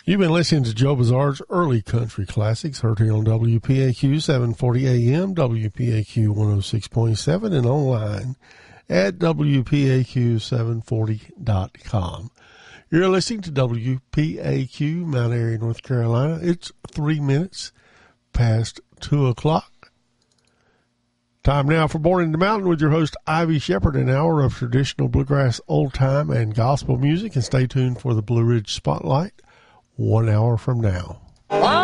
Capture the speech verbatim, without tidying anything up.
You've been listening to Joe Bizarre's Early Country Classics, heard here on W P A Q seven forty A M, W P A Q one oh six point seven, and online at W P A Q seven forty dot com. You're listening to W P A Q, Mount Airy, North Carolina. It's three minutes past two o'clock. Time now for Born in the Mountain with your host, Ivy Shepard, an hour of traditional bluegrass, old time, and gospel music. And stay tuned for the Blue Ridge Spotlight one hour from now.